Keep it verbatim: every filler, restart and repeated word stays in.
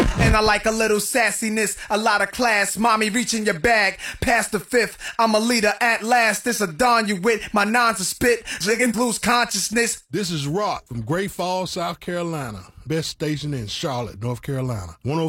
And I like a little sassiness, a lot of class. Mommy, reach in your bag, past the fifth. I'm a leader at last. This a dawn you with. My nines a spit, jigging lose consciousness. This is Rock from Great Falls, South Carolina. Best station in Charlotte, North Carolina. one oh